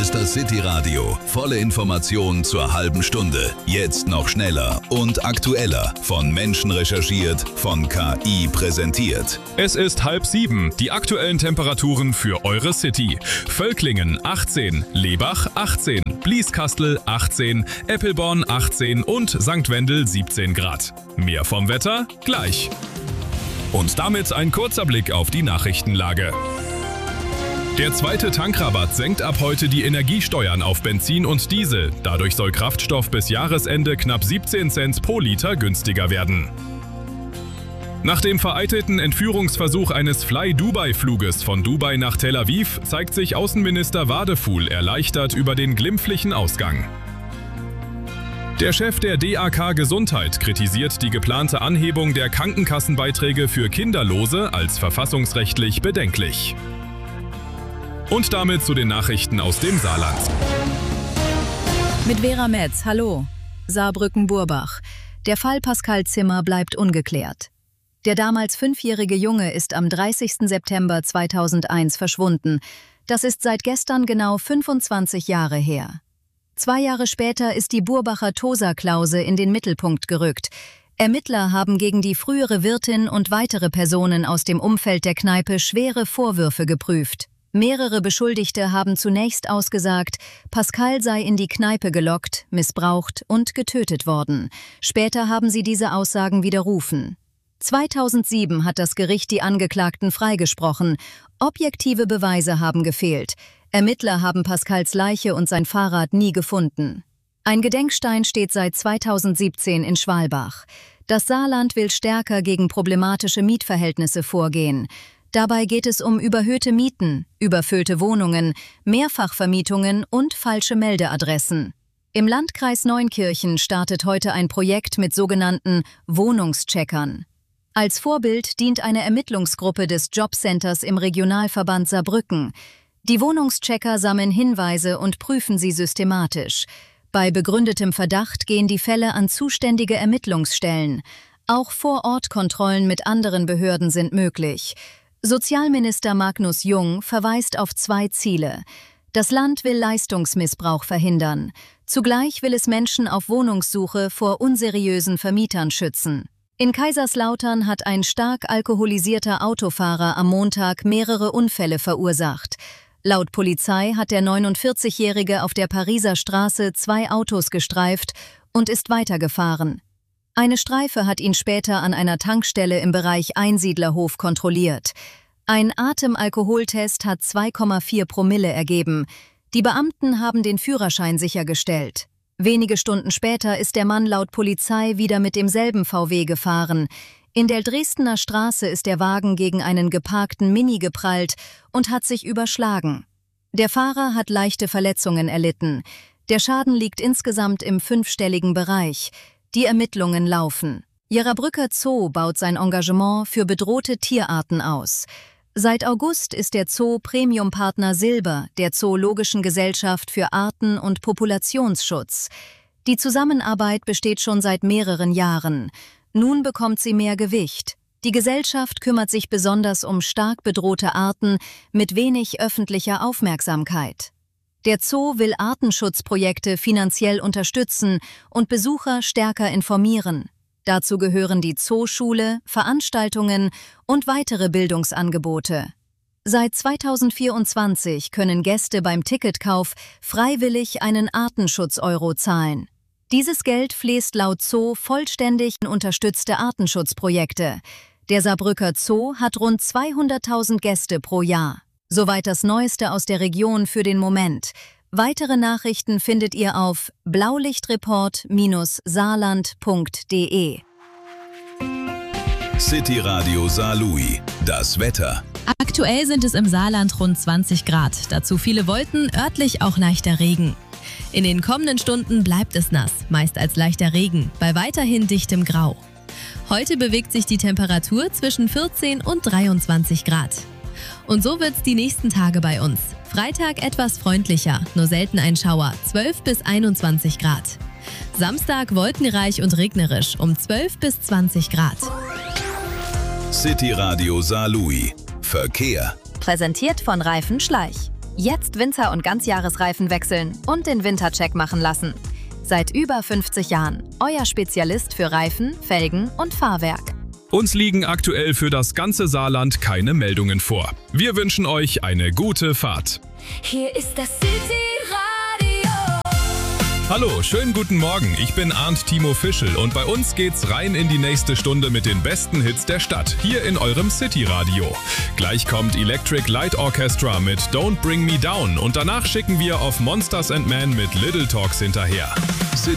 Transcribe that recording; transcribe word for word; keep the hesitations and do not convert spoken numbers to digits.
ist das City Radio. Volle Informationen zur halben Stunde. Jetzt noch schneller und aktueller. Von Menschen recherchiert, von K I präsentiert. Es ist halb sieben. Die aktuellen Temperaturen für eure City. Völklingen achtzehn, Lebach achtzehn, Blieskastel achtzehn, Eppelborn achtzehn und Sankt Wendel siebzehn Grad. Mehr vom Wetter gleich. Und damit ein kurzer Blick auf die Nachrichtenlage. Der zweite Tankrabatt senkt ab heute die Energiesteuern auf Benzin und Diesel. Dadurch soll Kraftstoff bis Jahresende knapp siebzehn Cent pro Liter günstiger werden. Nach dem vereitelten Entführungsversuch eines Fly-Dubai-Fluges von Dubai nach Tel Aviv zeigt sich Außenminister Wadefuhl erleichtert über den glimpflichen Ausgang. Der Chef der D A K Gesundheit kritisiert die geplante Anhebung der Krankenkassenbeiträge für Kinderlose als verfassungsrechtlich bedenklich. Und damit zu den Nachrichten aus dem Saarland. Mit Vera Metz, hallo. Saarbrücken-Burbach. Der Fall Pascal Zimmer bleibt ungeklärt. Der damals fünfjährige Junge ist am dreißigsten September zweitausendeins verschwunden. Das ist seit gestern genau fünfundzwanzig Jahre her. Zwei Jahre später ist die Burbacher Tosa-Klause in den Mittelpunkt gerückt. Ermittler haben gegen die frühere Wirtin und weitere Personen aus dem Umfeld der Kneipe schwere Vorwürfe geprüft. Mehrere Beschuldigte haben zunächst ausgesagt, Pascal sei in die Kneipe gelockt, missbraucht und getötet worden. Später haben sie diese Aussagen widerrufen. zweitausendsieben hat das Gericht die Angeklagten freigesprochen. Objektive Beweise haben gefehlt. Ermittler haben Pascals Leiche und sein Fahrrad nie gefunden. Ein Gedenkstein steht seit zweitausendsiebzehn in Schwalbach. Das Saarland will stärker gegen problematische Mietverhältnisse vorgehen. Dabei geht es um überhöhte Mieten, überfüllte Wohnungen, Mehrfachvermietungen und falsche Meldeadressen. Im Landkreis Neunkirchen startet heute ein Projekt mit sogenannten Wohnungscheckern. Als Vorbild dient eine Ermittlungsgruppe des Jobcenters im Regionalverband Saarbrücken. Die Wohnungschecker sammeln Hinweise und prüfen sie systematisch. Bei begründetem Verdacht gehen die Fälle an zuständige Ermittlungsstellen. Auch Vor-Ort-Kontrollen mit anderen Behörden sind möglich. Sozialminister Magnus Jung verweist auf zwei Ziele. Das Land will Leistungsmissbrauch verhindern. Zugleich will es Menschen auf Wohnungssuche vor unseriösen Vermietern schützen. In Kaiserslautern hat ein stark alkoholisierter Autofahrer am Montag mehrere Unfälle verursacht. Laut Polizei hat der neunundvierzigjährige auf der Pariser Straße zwei Autos gestreift und ist weitergefahren. Eine Streife hat ihn später an einer Tankstelle im Bereich Einsiedlerhof kontrolliert. Ein Atemalkoholtest hat zwei Komma vier Promille ergeben. Die Beamten haben den Führerschein sichergestellt. Wenige Stunden später ist der Mann laut Polizei wieder mit demselben V W gefahren. In der Dresdner Straße ist der Wagen gegen einen geparkten Mini geprallt und hat sich überschlagen. Der Fahrer hat leichte Verletzungen erlitten. Der Schaden liegt insgesamt im fünfstelligen Bereich. Die Ermittlungen laufen. Jerabrücker Zoo baut sein Engagement für bedrohte Tierarten aus. Seit August ist der Zoo Premiumpartner Silber der Zoologischen Gesellschaft für Arten- und Populationsschutz. Die Zusammenarbeit besteht schon seit mehreren Jahren. Nun bekommt sie mehr Gewicht. Die Gesellschaft kümmert sich besonders um stark bedrohte Arten mit wenig öffentlicher Aufmerksamkeit. Der Zoo will Artenschutzprojekte finanziell unterstützen und Besucher stärker informieren. Dazu gehören die Zooschule, Veranstaltungen und weitere Bildungsangebote. Seit zweitausendvierundzwanzig können Gäste beim Ticketkauf freiwillig einen Artenschutz-Euro zahlen. Dieses Geld fließt laut Zoo vollständig in unterstützte Artenschutzprojekte. Der Saarbrücker Zoo hat rund zweihunderttausend Gäste pro Jahr. Soweit das Neueste aus der Region für den Moment. Weitere Nachrichten findet ihr auf blaulichtreport saarland punkt de. City Radio Saarlouis. Das Wetter. Aktuell sind es im Saarland rund zwanzig Grad. Dazu viele Wolken, örtlich auch leichter Regen. In den kommenden Stunden bleibt es nass, meist als leichter Regen, bei weiterhin dichtem Grau. Heute bewegt sich die Temperatur zwischen vierzehn und dreiundzwanzig Grad. Und so wird's die nächsten Tage bei uns. Freitag etwas freundlicher, nur selten ein Schauer, zwölf bis einundzwanzig Grad. Samstag wolkenreich und regnerisch, um zwölf bis zwanzig Grad. City Radio Saarlouis. Verkehr. Präsentiert von Reifen Schleich. Jetzt Winter- und Ganzjahresreifen wechseln und den Wintercheck machen lassen. Seit über fünfzig Jahren euer Spezialist für Reifen, Felgen und Fahrwerk. Uns liegen aktuell für das ganze Saarland keine Meldungen vor. Wir wünschen euch eine gute Fahrt. Hier ist das City-Radio. Hallo, schönen guten Morgen. Ich bin Arndt Timo Fischl und bei uns geht's rein in die nächste Stunde mit den besten Hits der Stadt, hier in eurem City-Radio. Gleich kommt Electric Light Orchestra mit Don't Bring Me Down und danach schicken wir auf Monsters and Men mit Little Talks hinterher. City